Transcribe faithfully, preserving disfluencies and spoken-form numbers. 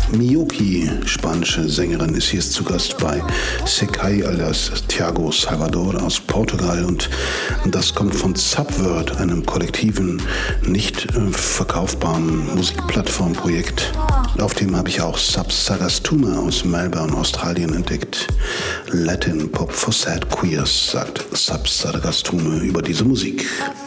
Miyoki, spanische Sängerin, ist hier zu Gast bei Sekai alias Thiago Salvador aus Portugal und das kommt von Subvert, einem kollektiven, nicht äh, verkaufbaren Musikplattformprojekt. Auf dem habe ich auch Subsagastume aus Melbourne, Australien entdeckt. Latin Pop for Sad Queers, sagt Subsagastume über diese Musik.